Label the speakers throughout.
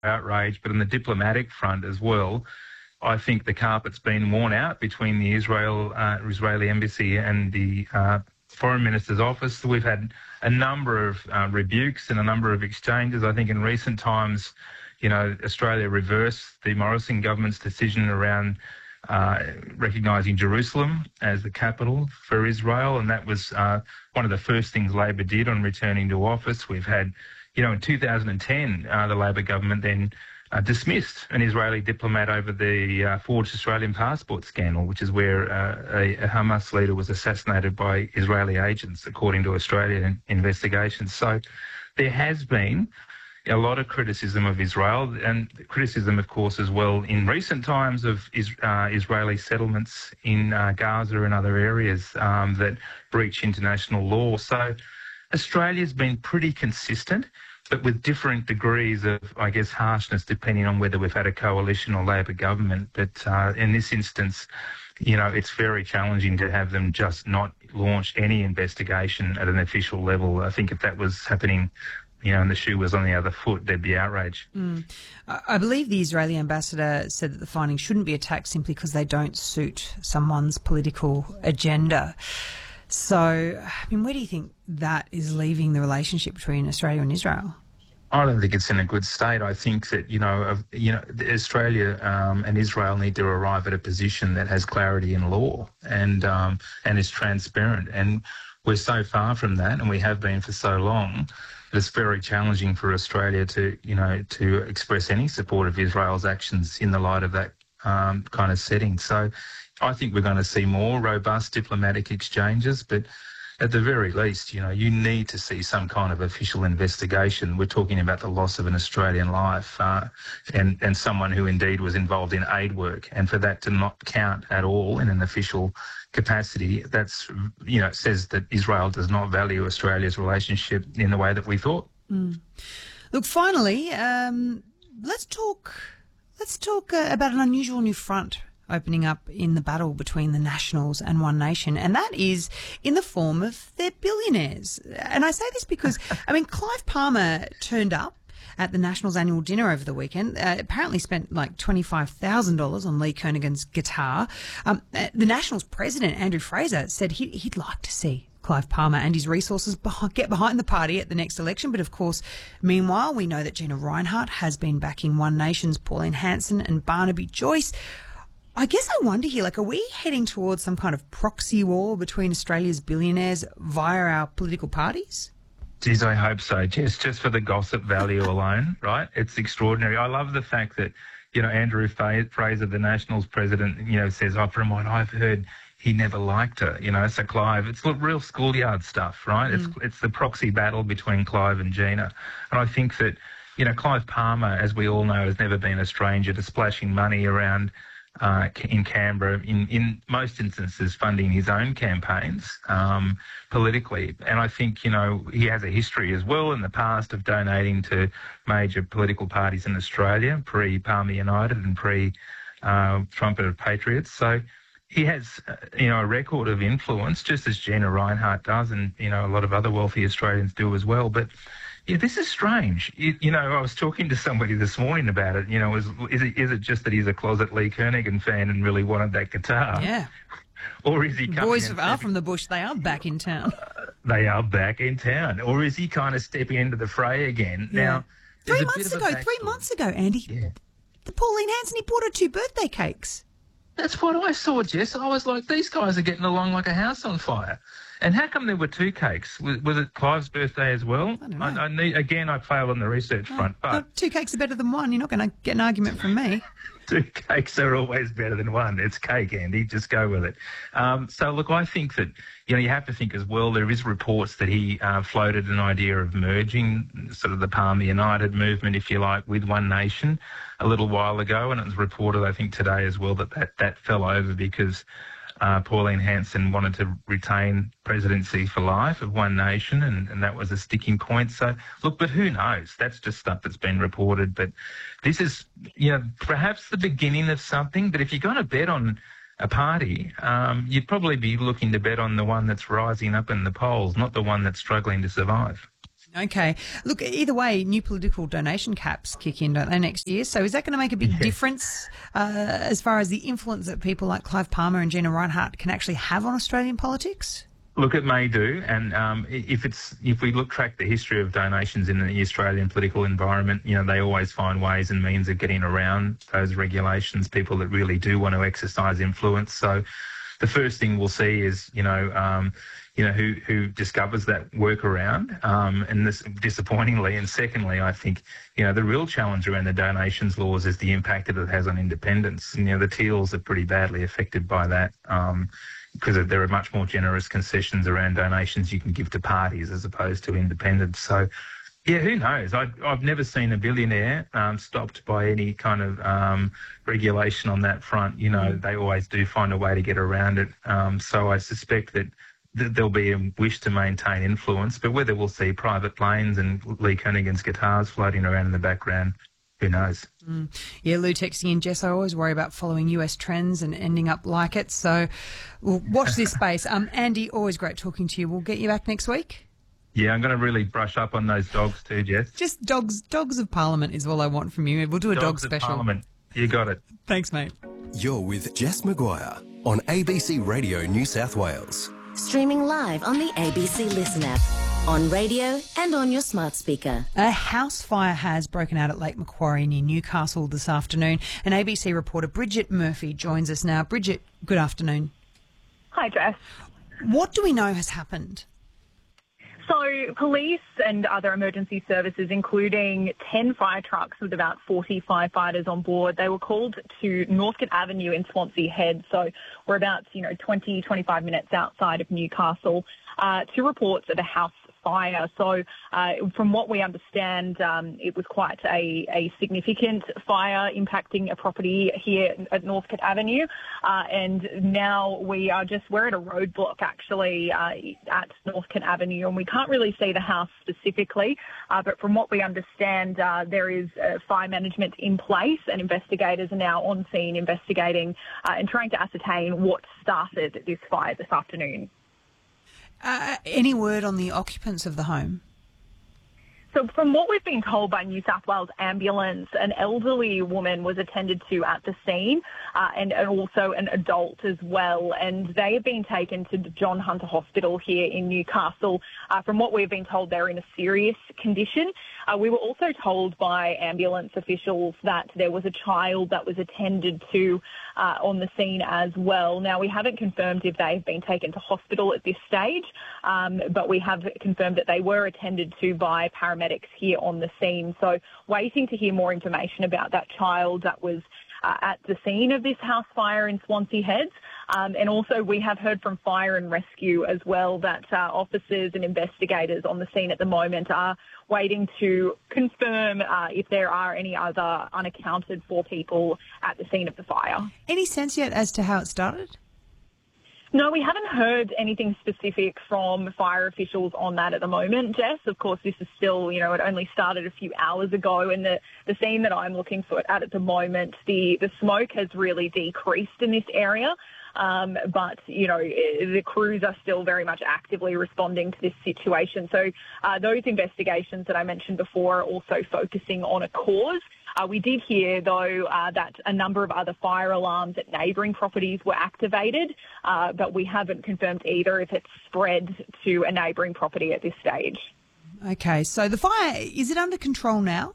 Speaker 1: outrage, but on the diplomatic front as well, I think the carpet's been worn out between the Israeli embassy and the foreign minister's office. We've had a number of rebukes and a number of exchanges. I think in recent times, Australia reversed the Morrison government's decision around recognising Jerusalem as the capital for Israel, and that was one of the first things Labor did on returning to office. We've had, in 2010, the Labor government then dismissed an Israeli diplomat over the forged Australian passport scandal, which is where a Hamas leader was assassinated by Israeli agents, according to Australian investigations. So there has been a lot of criticism of Israel, and criticism, of course, as well in recent times of Israeli settlements in Gaza and other areas that breach international law. So Australia's been pretty consistent, but with different degrees of, harshness, depending on whether we've had a coalition or Labor government. But in this instance, it's very challenging to have them just not launch any investigation at an official level. I think if that was happening, and the shoe was on the other foot, there'd be outrage.
Speaker 2: I believe the Israeli ambassador said that the findings shouldn't be attacked simply because they don't suit someone's political agenda. So, where do you think that is leaving the relationship between Australia and Israel?
Speaker 1: I don't think it's in a good state. I think that, Australia and Israel need to arrive at a position that has clarity in law and is transparent. And we're so far from that, and we have been for so long, that it's very challenging for Australia to express any support of Israel's actions in the light of that kind of setting. So I think we're going to see more robust diplomatic exchanges, but at the very least, you need to see some kind of official investigation. We're talking about the loss of an Australian life and someone who indeed was involved in aid work. And for that to not count at all in an official capacity, that's, it says that Israel does not value Australia's relationship in the way that we thought.
Speaker 2: Look, finally, let's talk about an unusual new front opening up in the battle between the Nationals and One Nation, and that is in the form of their billionaires. And I say this because, Clive Palmer turned up at the Nationals annual dinner over the weekend, apparently spent like $25,000 on Lee Kernaghan's guitar. The Nationals president, Andrew Fraser, said he'd like to see Clive Palmer and his resources get behind the party at the next election. But of course, meanwhile, we know that Gina Rinehart has been backing One Nation's Pauline Hanson and Barnaby Joyce. I guess I wonder here, are we heading towards some kind of proxy war between Australia's billionaires via our political parties?
Speaker 1: Geez, I hope so. Just for the gossip value alone, right? It's extraordinary. I love the fact that, Andrew Fraser, the Nationals president, says, from what I've heard, he never liked her, so Clive, it's real schoolyard stuff, right? It's the proxy battle between Clive and Gina. And I think that, Clive Palmer, as we all know, has never been a stranger to splashing money around in Canberra, in most instances funding his own campaigns politically. And I think, he has a history as well in the past of donating to major political parties in Australia, pre-Palmer United and pre-Trumpet of Patriots. So he has, a record of influence, just as Gina Rinehart does, and, a lot of other wealthy Australians do as well. But yeah, this is strange. I was talking to somebody this morning about it. Is it just that he's a closet Lee Kernaghan fan and really wanted that guitar?
Speaker 2: Yeah.
Speaker 1: Or is he
Speaker 2: boys are from the bush? They are back in town.
Speaker 1: They are back in town. Or is he kind of stepping into the fray again?
Speaker 2: Yeah.
Speaker 1: Now,
Speaker 2: 3 months ago, Andy.
Speaker 1: Yeah.
Speaker 2: The Pauline Hanson, he bought her 2 birthday cakes.
Speaker 1: That's what I saw, Jess. I was like, these guys are getting along like a house on fire. And how come there were 2 cakes? Was it Clive's birthday as well?
Speaker 2: I don't know.
Speaker 1: I failed on the research front. But
Speaker 2: 2 cakes are better than 1. You're not going to get an argument from me.
Speaker 1: 2 cakes are always better than 1. It's cake, Andy. Just go with it. So, look, I think that, you have to think as well, there is reports that he floated an idea of merging sort of the Palmer United movement, if you like, with One Nation a little while ago. And it was reported, I think, today as well that fell over because Pauline Hanson wanted to retain presidency for life of One Nation, and that was a sticking point. So, look, but who knows? That's just stuff that's been reported. But this is, perhaps the beginning of something. But if you're going to bet on a party, you'd probably be looking to bet on the one that's rising up in the polls, not the one that's struggling to survive.
Speaker 2: Okay. Look, either way, new political donation caps kick in, don't they, next year? So is that going to make a big difference as far as the influence that people like Clive Palmer and Gina Rinehart can actually have on Australian politics?
Speaker 1: Look, it may do, and if we track the history of donations in the Australian political environment, they always find ways and means of getting around those regulations. People that really do want to exercise influence. So, the first thing we'll see is who discovers that workaround, and this disappointingly. And secondly, I think the real challenge around the donations laws is the impact that it has on independence. And, the Teals are pretty badly affected by that. Because there are much more generous concessions around donations you can give to parties as opposed to independents. So, who knows? I've never seen a billionaire stopped by any kind of regulation on that front. They always do find a way to get around it. So I suspect that there'll be a wish to maintain influence, but whether we'll see private planes and Lee Kernaghan's guitars floating around in the background, who knows?
Speaker 2: Yeah, Lou texting in, Jess, I always worry about following US trends and ending up like it. So we'll watch this space. Andy, always great talking to you. We'll get you back next week.
Speaker 1: Yeah, I'm going to really brush up on those dogs too, Jess.
Speaker 2: Just dogs of Parliament is all I want from you. We'll do a dog special.
Speaker 1: Dogs of Parliament. You got it.
Speaker 2: Thanks, mate.
Speaker 3: You're with Jess Maguire on ABC Radio New South Wales.
Speaker 4: Streaming live on the ABC Listen app, on radio and on your smart speaker.
Speaker 2: A house fire has broken out at Lake Macquarie near Newcastle this afternoon. And ABC reporter Bridget Murphy joins us now. Bridget, good afternoon.
Speaker 5: Hi, Jess.
Speaker 2: What do we know has happened?
Speaker 5: So police and other emergency services, including 10 fire trucks with about 40 firefighters on board, they were called to Northcote Avenue in Swansea Head. So we're about, 20, 25 minutes outside of Newcastle to reports of a house fire. So from what we understand, it was quite a significant fire impacting a property here at Northcote Avenue. And now we're at a roadblock actually at Northcote Avenue, and we can't really see the house specifically. But from what we understand, there is fire management in place, and investigators are now on scene investigating and trying to ascertain what started this fire this afternoon.
Speaker 2: Any word on the occupants of the home?
Speaker 5: So from what we've been told by New South Wales Ambulance, an elderly woman was attended to at the scene and also an adult as well. And they have been taken to the John Hunter Hospital here in Newcastle. From what we've been told, they're in a serious condition. We were also told by ambulance officials that there was a child that was attended to on the scene as well. Now, we haven't confirmed if they've been taken to hospital at this stage, but we have confirmed that they were attended to by paramedics here on the scene. So waiting to hear more information about that child that was at the scene of this house fire in Swansea Heads. And also we have heard from Fire and Rescue as well that officers and investigators on the scene at the moment are waiting to confirm if there are any other unaccounted for people at the scene of the fire.
Speaker 2: Any sense yet as to how it started?
Speaker 5: No, we haven't heard anything specific from fire officials on that at the moment, Jess. Of course, this is still, it only started a few hours ago, and the scene that I'm looking at the moment, the smoke has really decreased in this area. But, the crews are still very much actively responding to this situation. So those investigations that I mentioned before are also focusing on a cause. We did hear, though, that a number of other fire alarms at neighbouring properties were activated, but we haven't confirmed either if it's spread to a neighbouring property at this stage.
Speaker 2: Okay, so the fire, is it under control now?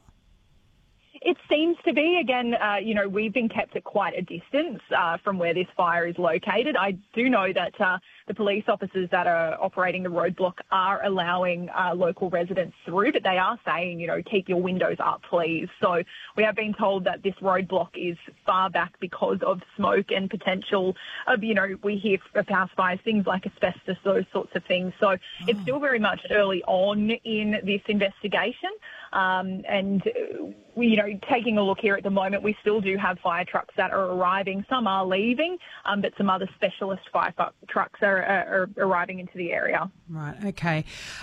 Speaker 5: It seems to be. Again, we've been kept at quite a distance from where this fire is located. I do know that the police officers that are operating the roadblock are allowing local residents through, but they are saying, keep your windows up, please. So we have been told that this roadblock is far back because of smoke and potential of, we hear of house fires, things like asbestos, those sorts of things. So it's still very much early on in this investigation. And taking a look here at the moment, we still do have fire trucks that are arriving. Some are leaving, but some other specialist fire trucks are arriving into the area.
Speaker 2: Right, okay.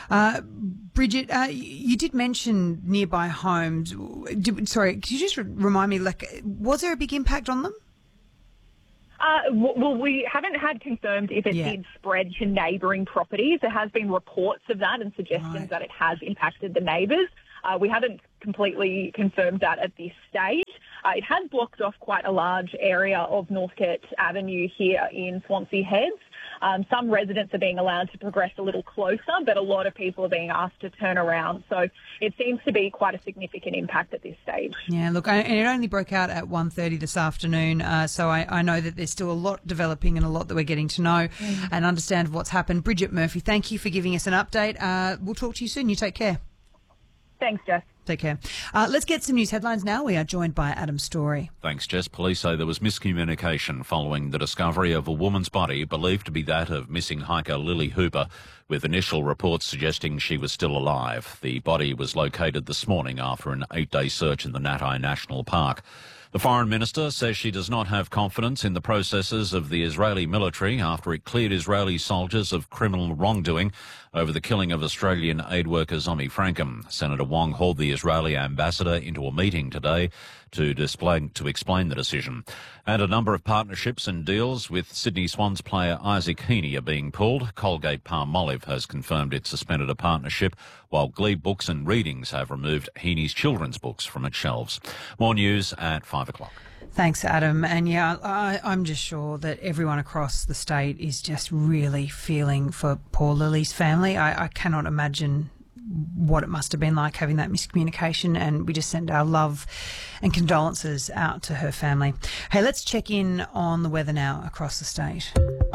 Speaker 2: Bridget, you did mention nearby homes. Sorry, could you just remind me, was there a big impact on them?
Speaker 5: Well, we haven't had confirmed if it did spread to neighbouring properties. There has been reports of that and suggestions that it has impacted the neighbours. We haven't completely confirmed that at this stage. It has blocked off quite a large area of Northcote Avenue here in Swansea Heads. Some residents are being allowed to progress a little closer, but a lot of people are being asked to turn around. So it seems to be quite a significant impact at this stage.
Speaker 2: Yeah, look, and it only broke out at 1:30 this afternoon, so I know that there's still a lot developing and a lot that we're getting to know and understand what's happened. Bridget Murphy, thank you for giving us an update. We'll talk to you soon. You take care.
Speaker 5: Thanks, Jess.
Speaker 2: Take care. Let's get some news headlines now. We are joined by Adam Story.
Speaker 6: Thanks, Jess. Police say there was miscommunication following the discovery of a woman's body believed to be that of missing hiker Lily Hooper, with initial reports suggesting she was still alive. The body was located this morning after an 8-day search in the Natai National Park. The Foreign Minister says she does not have confidence in the processes of the Israeli military after it cleared Israeli soldiers of criminal wrongdoing over the killing of Australian aid worker Zomi Frankham. Senator Wong hauled the Israeli ambassador into a meeting today to explain the decision. And a number of partnerships and deals with Sydney Swans player Isaac Heaney are being pulled. Colgate-Palmolive has confirmed it suspended a partnership, while Glebe Books and Readings have removed Heaney's children's books from its shelves. More news at 5 o'clock.
Speaker 2: Thanks, Adam. And yeah, I'm just sure that everyone across the state is just really feeling for poor Lily's family. I cannot imagine what it must have been like having that miscommunication, and we just send our love and condolences out to her family. Hey, let's check in on the weather now across the state.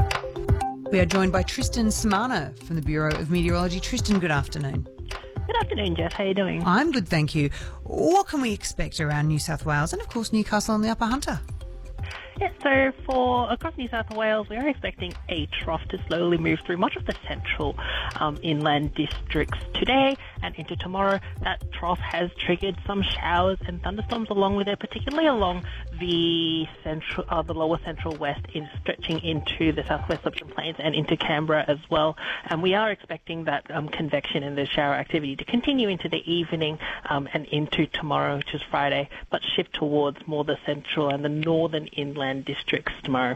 Speaker 2: We are joined by Tristan Samana from the Bureau of Meteorology. Tristan, good afternoon.
Speaker 7: Good afternoon, Jeff. How are you doing?
Speaker 2: I'm good, thank you. What can we expect around New South Wales and, of course, Newcastle and the Upper Hunter?
Speaker 7: Yeah, so for across New South Wales, we are expecting a trough to slowly move through much of the central inland districts today and into tomorrow. That trough has triggered some showers and thunderstorms along with it, particularly along the lower central west, stretching into the southwest Option Plains and into Canberra as well. And we are expecting that convection and the shower activity to continue into the evening and into tomorrow, which is Friday, but shift towards more the central and the northern inland districts tomorrow.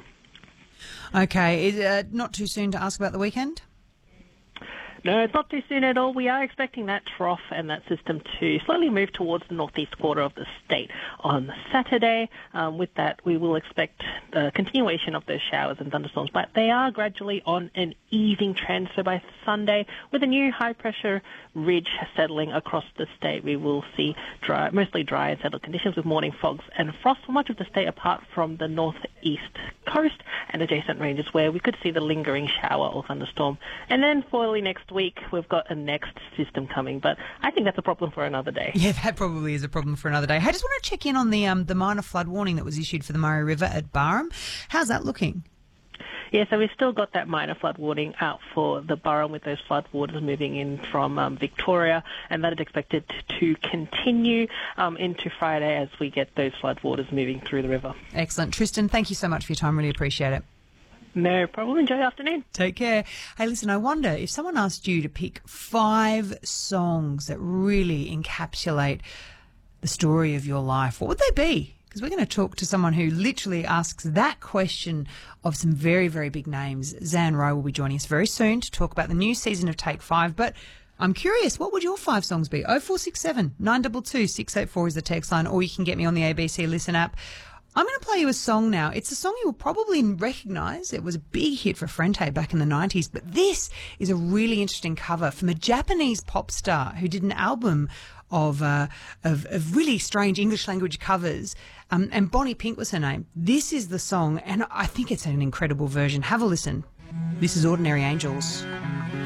Speaker 2: Okay, is it not too soon to ask about the weekend?
Speaker 7: No, it's not too soon at all. We are expecting that trough and that system to slowly move towards the northeast quarter of the state on Saturday. With that, we will expect the continuation of those showers and thunderstorms, but they are gradually on an easing trend. So by Sunday, with a new high-pressure ridge settling across the state, we will see mostly dry and settled conditions with morning fogs and frost for much of the state apart from the northeast coast and adjacent ranges where we could see the lingering shower or thunderstorm. And then for early next week, we've got a next system coming, but I think that's a problem for another day.
Speaker 2: Yeah, that probably is a problem for another day. I just want to check in on the minor flood warning that was issued for the Murray River at Barham. How's that looking?
Speaker 7: Yeah, so we've still got that minor flood warning out for the Barham with those flood waters moving in from Victoria, and that is expected to continue into Friday as we get those flood waters moving through the river.
Speaker 2: Excellent. Tristan, thank you so much for your time. Really appreciate it.
Speaker 7: No problem. Enjoy your afternoon.
Speaker 2: Take care. Hey, listen, I wonder if someone asked you to pick 5 songs that really encapsulate the story of your life, what would they be? Because we're going to talk to someone who literally asks that question of some very, very big names. Zan Rowe will be joining us very soon to talk about the new season of Take 5. But I'm curious, what would your 5 songs be? 0467 922 684 is the text line, or you can get me on the ABC Listen app. I'm going to play you a song now. It's a song you will probably recognise. It was a big hit for Frente back in the 90s, but this is a really interesting cover from a Japanese pop star who did an album of really strange English language covers, and Bonnie Pink was her name. This is the song, and I think it's an incredible version. Have a listen. This is Ordinary Angels.